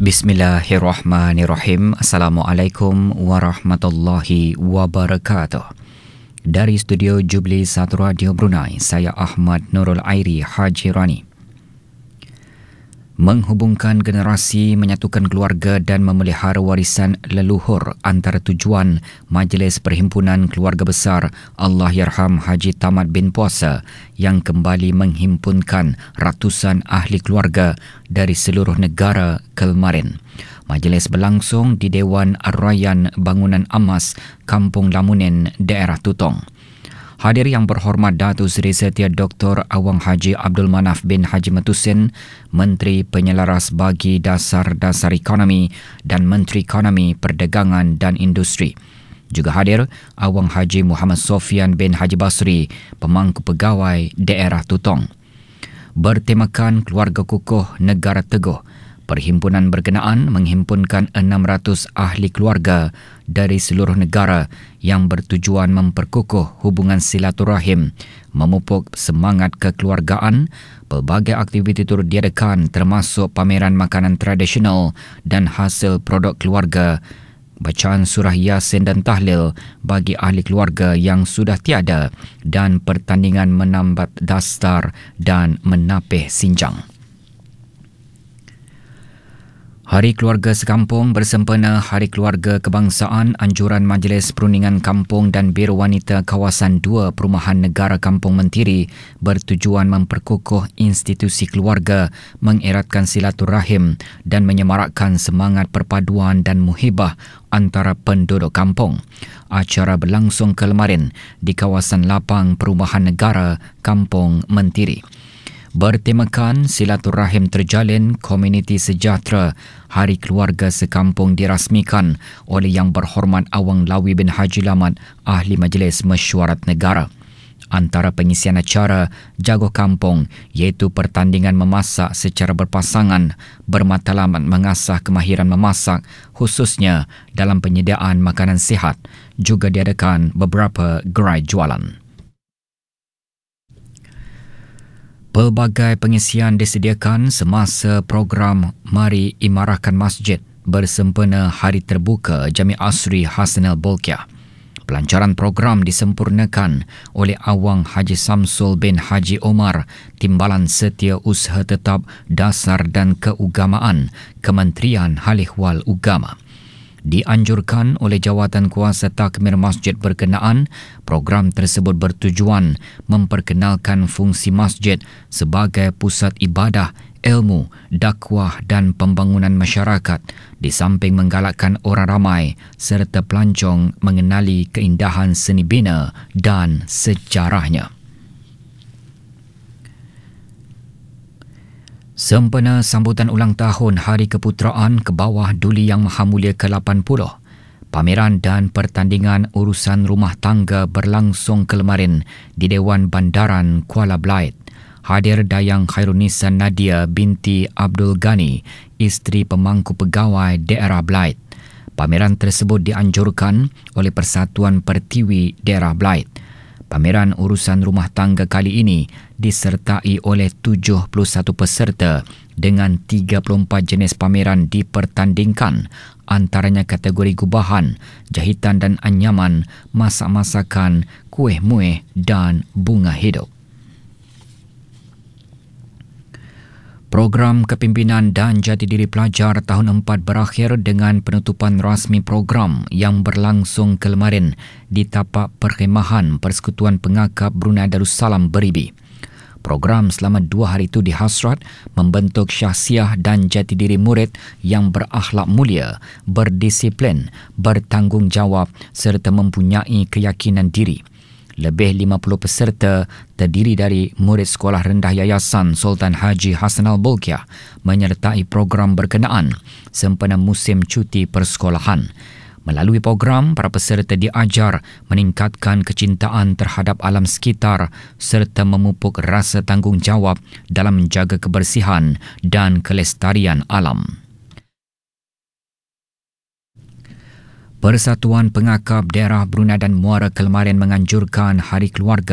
Bismillahirrahmanirrahim. Assalamualaikum warahmatullahi wabarakatuh. Dari studio Jubli 1 Radio Brunei, saya Ahmad Nurul Airi Haji Rani. Menghubungkan generasi, menyatukan keluarga dan memelihara warisan leluhur antara tujuan Majlis Perhimpunan Keluarga Besar Allahyarham Haji Tamad bin Puasa yang kembali menghimpunkan ratusan ahli keluarga dari seluruh negara kemarin. Majlis berlangsung di Dewan Ar-Rayyan Bangunan Amas, Kampung Lamunen, daerah Tutong. Hadir yang berhormat Datuk Seri Setia Dr. Awang Haji Abdul Manaf bin Haji Matusin, Menteri Penyelaras bagi Dasar-Dasar Ekonomi dan Menteri Ekonomi, Perdagangan dan Industri. Juga hadir Awang Haji Muhammad Sofian bin Haji Basri, Pemangku Pegawai Daerah Tutong. Bertemakan Keluarga Kukuh Negara Teguh, perhimpunan berkenaan menghimpunkan 600 ahli keluarga dari seluruh negara yang bertujuan memperkukuh hubungan silaturahim, memupuk semangat kekeluargaan. Pelbagai aktiviti turut diadakan termasuk pameran makanan tradisional dan hasil produk keluarga, bacaan surah Yasin dan tahlil bagi ahli keluarga yang sudah tiada dan pertandingan menambat dasar dan menapih sinjang. Hari Keluarga Sekampung bersempena Hari Keluarga Kebangsaan, anjuran Majlis Perundingan Kampung dan Biro Wanita Kawasan 2 Perumahan Negara Kampung Mentiri bertujuan memperkukuh institusi keluarga, mengeratkan silaturahim dan menyemarakkan semangat perpaduan dan muhibah antara penduduk kampung. Acara berlangsung kemarin di kawasan lapang Perumahan Negara Kampung Mentiri. Bertemakan silaturahim terjalin, komuniti sejahtera, Hari Keluarga Sekampung dirasmikan oleh Yang Berhormat Awang Lawi bin Haji Lamat, Ahli Majlis Mesyuarat Negara. Antara pengisian acara jago kampung iaitu pertandingan memasak secara berpasangan, bermatlamat mengasah kemahiran memasak khususnya dalam penyediaan makanan sihat. Juga diadakan beberapa gerai jualan. Pelbagai pengisian disediakan semasa program Mari Imarahkan Masjid bersempena Hari Terbuka Jami' Asri Hassanal Bolkiah. Pelancaran program disempurnakan oleh Awang Haji Samsul bin Haji Omar, Timbalan Setia Usaha Tetap Dasar dan Keugamaan, Kementerian Hal Ehwal Ugama. Dianjurkan oleh Jawatan Kuasa Takmir Masjid berkenaan, program tersebut bertujuan memperkenalkan fungsi masjid sebagai pusat ibadah, ilmu, dakwah dan pembangunan masyarakat, di samping menggalakkan orang ramai serta pelancong mengenali keindahan seni bina dan sejarahnya. Sempena sambutan ulang tahun Hari Keputeraan ke bawah Duli Yang Maha Mulia ke-80, pameran dan pertandingan urusan rumah tangga berlangsung kemarin di Dewan Bandaran Kuala Belait. Hadir Dayang Khairunisa Nadia binti Abdul Ghani, isteri Pemangku Pegawai Daerah Belait. Pameran tersebut dianjurkan oleh Persatuan Pertiwi Daerah Belait. Pameran urusan rumah tangga kali ini disertai oleh 71 peserta dengan 34 jenis pameran dipertandingkan, antaranya kategori gubahan, jahitan dan anyaman, masak-masakan, kuih muih dan bunga hidup. Program Kepimpinan dan Jati Diri Pelajar tahun 4 berakhir dengan penutupan rasmi program yang berlangsung kemarin di tapak perkhemahan Persekutuan Pengakap Brunei Darussalam Beribi. Program selama 2 hari itu dihasrat membentuk syahsiah dan jati diri murid yang berakhlak mulia, berdisiplin, bertanggungjawab serta mempunyai keyakinan diri. Lebih 50 peserta terdiri dari murid sekolah rendah Yayasan Sultan Haji Hassanal Bolkiah menyertai program berkenaan sempena musim cuti persekolahan. Melalui program, para peserta diajar meningkatkan kecintaan terhadap alam sekitar serta memupuk rasa tanggungjawab dalam menjaga kebersihan dan kelestarian alam. Persatuan Pengakap Daerah Brunei dan Muara kemarin menganjurkan Hari Keluarga